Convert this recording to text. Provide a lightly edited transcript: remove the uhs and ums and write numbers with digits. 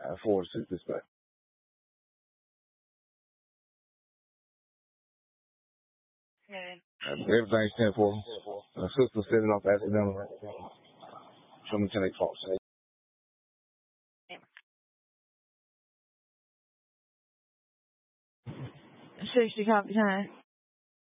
4-6 dispatch. Okay. Everything's 10-4. My sister's sitting off accidentally right now. Show me 10-8 false. 60 copy time.